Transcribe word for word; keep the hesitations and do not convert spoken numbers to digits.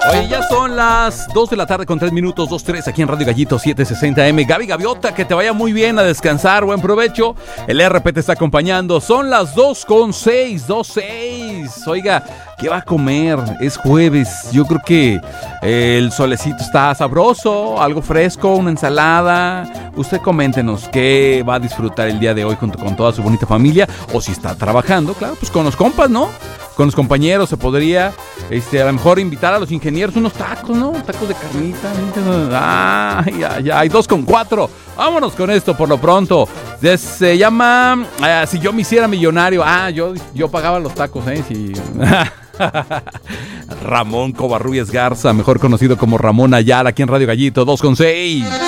Oye, ya son las dos de la tarde con tres minutos, dos tres aquí en Radio Gallito setecientos sesenta eme. Gaby Gaviota, que te vaya muy bien a descansar, buen provecho. El R P te está acompañando. Son las dos con seis, dos seis. Oiga, ¿qué va a comer? Es jueves. Yo creo que eh, el solecito está sabroso, algo fresco, una ensalada. Usted coméntenos qué va a disfrutar el día de hoy con, con toda su bonita familia. O si está trabajando, claro, pues con los compas, ¿no? Con los compañeros se podría, este, a lo mejor invitar a los ingenieros unos tacos, ¿no? Tacos de carnita. Ah, ya, ya, hay dos con cuatro. Vámonos con esto por lo pronto. Se llama eh, Si yo me hiciera millonario. Ah, yo, yo pagaba los tacos, ¿eh? Si... Ramón Covarrubias Garza, mejor conocido como Ramón Ayala, aquí en Radio Gallito dos con seis.